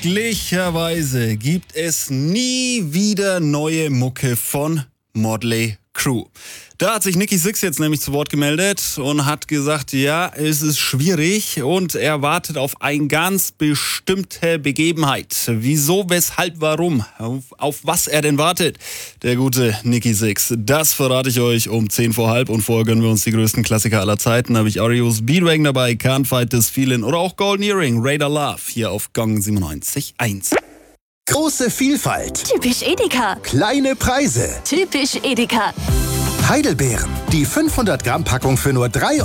Glücklicherweise gibt es nie wieder neue Mucke von Mötley Crüe. Da hat sich Nikki Sixx jetzt nämlich zu Wort gemeldet und hat gesagt, ja, es ist schwierig und er wartet auf eine ganz bestimmte Begebenheit. Wieso, weshalb, warum? Auf was er denn wartet? Der gute Nikki Sixx. Das verrate ich euch um 10 vor halb und vorher gönnen wir uns die größten Klassiker aller Zeiten. Da habe ich REO Speedwagon dabei, Can't Fight This Feeling oder auch Golden Earring, Radar Love hier auf Gong 97.1. Große Vielfalt. Typisch Edeka. Kleine Preise. Typisch Edeka. Heidelbeeren. Die 500 Gramm Packung für nur 3